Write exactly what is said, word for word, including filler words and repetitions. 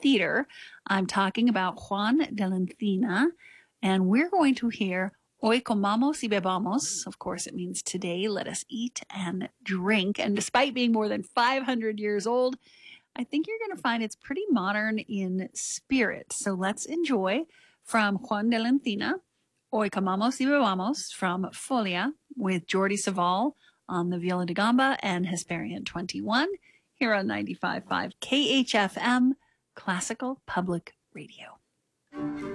theater. I'm talking about Juan de la Encina, and we're going to hear Hoy comamos y bebamos. Of course, it means today, let us eat and drink. And despite being more than five hundred years old, I think you're going to find it's pretty modern in spirit. So let's enjoy from Juan de la Encina, Hoy comamos y bebamos from Folia with Jordi Savall on the viola da gamba and Hesperian twenty-one here on ninety-five point five K H F M, Classical Public Radio.